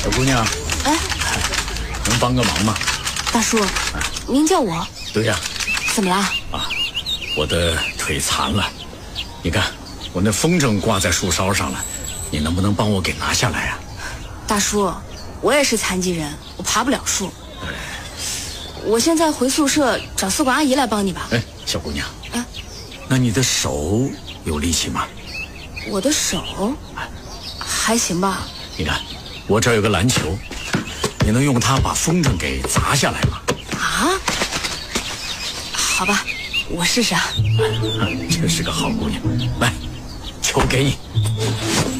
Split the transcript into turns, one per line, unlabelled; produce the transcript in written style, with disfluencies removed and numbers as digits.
小姑娘，
哎，
能帮个忙吗？
大叔，您叫我？
对呀。
怎么了？
啊，我的腿残了，你看我那风筝挂在树梢上了，你能不能帮我给拿下来啊？
大叔，我也是残疾人，我爬不了树。我现在回宿舍找宿管阿姨来帮你吧。
哎，小姑娘，那你的手有力气吗？
我的手还行吧。
你看，我这儿有个篮球，你能用它把风筝给砸下来吗？
啊？好吧，我试试啊。
真是个好姑娘，来，球给你。